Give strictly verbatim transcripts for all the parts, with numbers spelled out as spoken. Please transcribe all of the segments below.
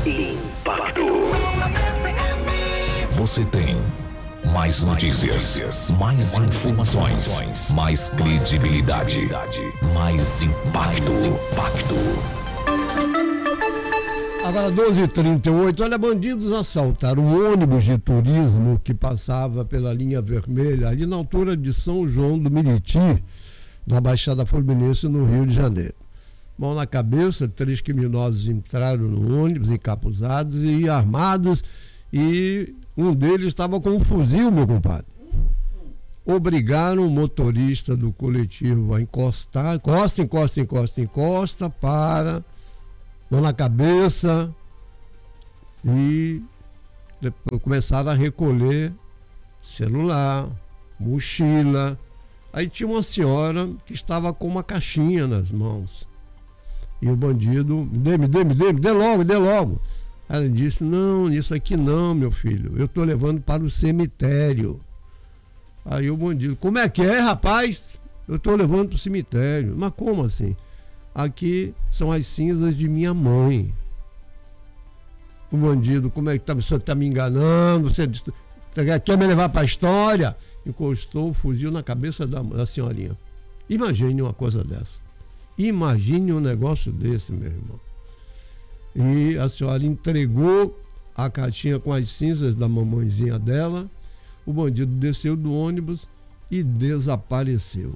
Impacto. Você tem mais notícias, mais informações, mais credibilidade, mais impacto. Agora doze e trinta e oito, olha, bandidos assaltaram um ônibus de turismo que passava pela linha vermelha, ali na altura de São João do Meriti, na Baixada Fluminense, no Rio de Janeiro. Mão na cabeça, três criminosos entraram no ônibus encapuzados e armados, e um deles estava com um fuzil, meu compadre. Obrigaram o motorista do coletivo a encostar, encosta, encosta, encosta, encosta, para... mão na cabeça, e depois começaram a recolher celular, mochila. Aí tinha uma senhora que estava com uma caixinha nas mãos. E o bandido, me dê, me dê, me dê, me dê logo, dê logo. Ela disse, não, isso aqui não, meu filho, eu estou levando para o cemitério. Aí o bandido, como é que é, rapaz? Eu estou levando para o cemitério. Mas como assim? Aqui são as cinzas de minha mãe. O bandido, como é que tá? Você está me enganando? Você quer me levar para a história? Encostou o fuzil na cabeça da, da senhorinha. Imagine uma coisa dessa. Imagine um negócio desse, meu irmão. E a senhora entregou a caixinha com as cinzas da mamãezinha dela. O bandido desceu do ônibus e desapareceu.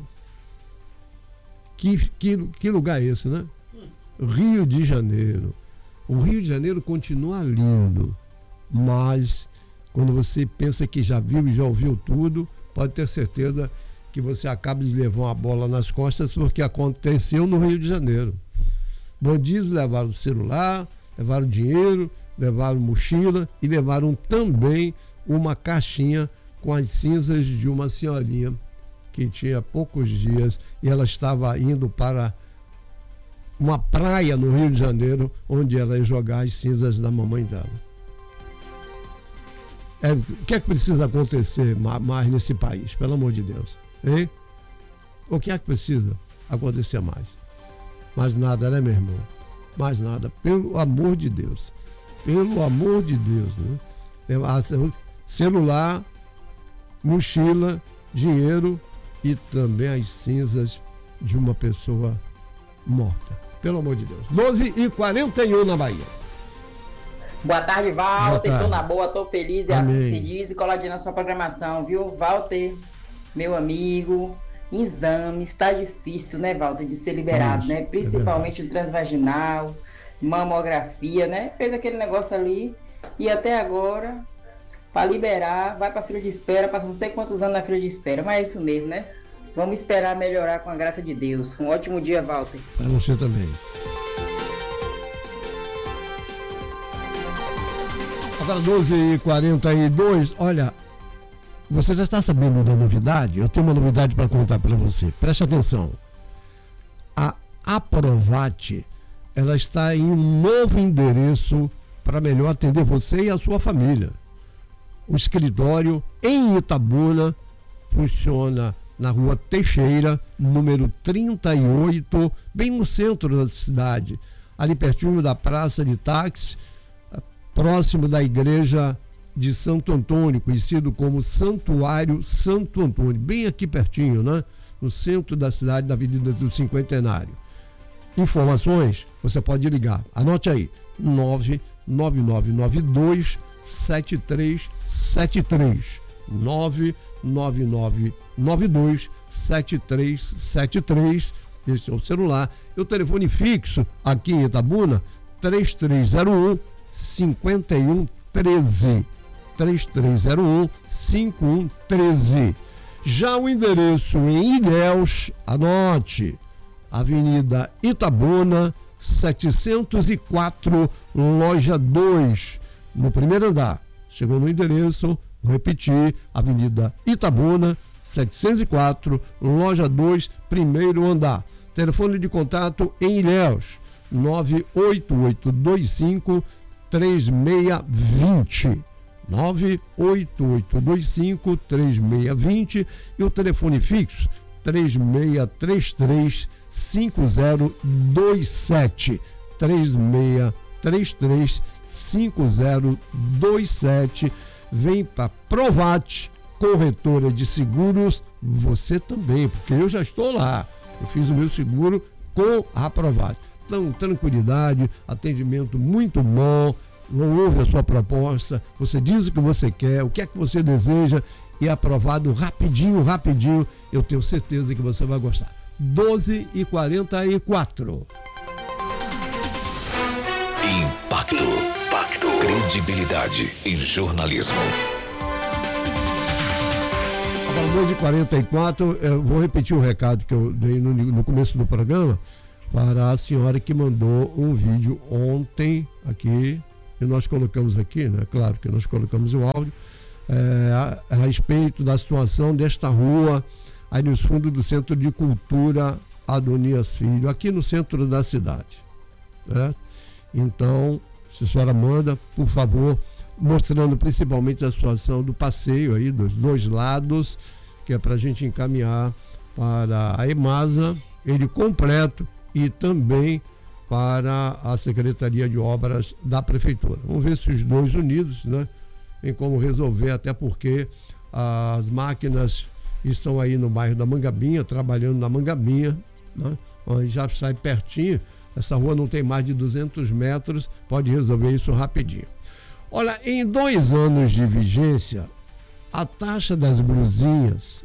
Que, que, que lugar é esse, né? Rio de Janeiro. O Rio de Janeiro continua lindo, mas quando você pensa que já viu e já ouviu tudo, pode ter certeza que você acaba de levar uma bola nas costas, porque aconteceu no Rio de Janeiro. Bandidos levaram o celular, levaram dinheiro, levaram mochila e levaram também uma caixinha com as cinzas de uma senhorinha que tinha poucos dias, e ela estava indo para uma praia no Rio de Janeiro, onde ela ia jogar as cinzas da mamãe dela. É, o que é que precisa acontecer mais nesse país, pelo amor de Deus? Hein? O que é que precisa acontecer mais? Mais nada, né, meu irmão? Mais nada, pelo amor de Deus. Pelo amor de Deus, né? Celular, mochila, dinheiro e também as cinzas de uma pessoa morta. Pelo amor de Deus. doze e quarenta e um na Bahia. Boa tarde, Walter. Boa tarde. Tô na boa, tô feliz, é assim que se diz, e coladinho na sua programação, viu? Walter, meu amigo, exames, tá difícil, né, Walter, de ser liberado, Isso, né? Principalmente é o transvaginal, mamografia, né? Fez aquele negócio ali e até agora, para liberar, vai para fila de espera, passa não sei quantos anos na fila de espera, mas é isso mesmo, né? Vamos esperar melhorar com a graça de Deus. Um ótimo dia, Walter. Para você também. Agora doze e quarenta e dois, olha, você já está sabendo da novidade? Eu tenho uma novidade para contar para você. Preste atenção. A Aprovat, ela está em um novo endereço para melhor atender você e a sua família. O escritório em Itabuna funciona na Rua Teixeira, número trinta e oito, bem no centro da cidade, ali pertinho da praça de táxi, próximo da igreja de Santo Antônio, conhecido como Santuário Santo Antônio, bem aqui pertinho, né? No centro da cidade, na Avenida do Cinquentenário. Informações, você pode ligar, anote aí, nove nove nove nove dois sete três sete três, nove nove nove nove dois sete três sete três, esse é o celular. E o telefone fixo aqui em Itabuna, três três zero um cinco um um três, três três zero um cinco um um três. Já o endereço em Ilhéus, anote, Avenida Itabuna setecentos e quatro, loja dois, no primeiro andar. Chegou no endereço, vou repetir, Avenida Itabuna setecentos e quatro, loja dois, primeiro andar. Telefone de contato em Ilhéus, nove oito oito dois cinco três seis dois zero, nove oito oito dois cinco três seis dois zero, e o telefone fixo três seis três três cinco zero dois sete, três seis três três cinco zero dois sete. Vem para Provat, corretora de seguros, você também, porque eu já estou lá. Eu fiz o meu seguro com a Provat. Então, tranquilidade, atendimento muito bom, não ouve a sua proposta, você diz o que você quer, o que é que você deseja e é aprovado rapidinho, rapidinho. Eu tenho certeza que você vai gostar. doze e quarenta e quatro. Impacto. Impacto. Credibilidade em jornalismo. Agora, doze e quarenta e quatro, eu vou repetir o recado que eu dei no, no começo do programa para a senhora que mandou um vídeo ontem aqui, e nós colocamos aqui, né? Claro que nós colocamos o áudio, é, a, a respeito da situação desta rua aí nos fundos do Centro de Cultura Adonias Filho, aqui no centro da cidade, né? Então, se a senhora manda, por favor, mostrando principalmente a situação do passeio aí, dos dois lados, que é para a gente encaminhar para a EMASA, ele completo, e também para a Secretaria de Obras da Prefeitura. Vamos ver se os dois unidos, né, tem como resolver, até porque as máquinas estão aí no bairro da Mangabinha, trabalhando na Mangabinha, né, já sai pertinho. Essa rua não tem mais de duzentos metros, pode resolver isso rapidinho. Olha, em dois anos de vigência, a taxa das brusinhas